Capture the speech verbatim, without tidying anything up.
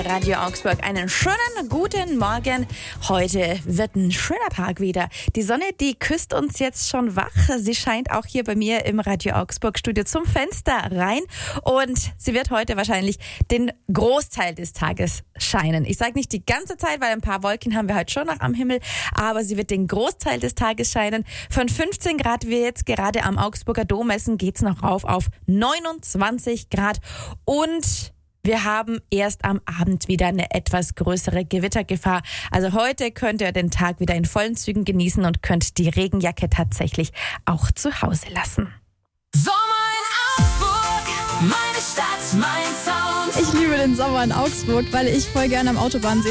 Radio Augsburg. Einen schönen guten Morgen. Heute wird ein schöner Tag wieder. Die Sonne, die küsst uns jetzt schon wach. Sie scheint auch hier bei mir im Radio Augsburg Studio zum Fenster rein. Und sie wird heute wahrscheinlich den Großteil des Tages scheinen. Ich sage nicht die ganze Zeit, weil ein paar Wolken haben wir heute schon noch am Himmel. Aber sie wird den Großteil des Tages scheinen. Von fünfzehn Grad, wie wir jetzt gerade am Augsburger Dom messen, geht's noch rauf auf neunundzwanzig Grad. Und wir haben erst am Abend wieder eine etwas größere Gewittergefahr. Also heute könnt ihr den Tag wieder in vollen Zügen genießen und könnt die Regenjacke tatsächlich auch zu Hause lassen. Sommer in Augsburg, meine Stadt, mein Sound. Ich liebe den Sommer in Augsburg, weil ich voll gerne am Autobahnsee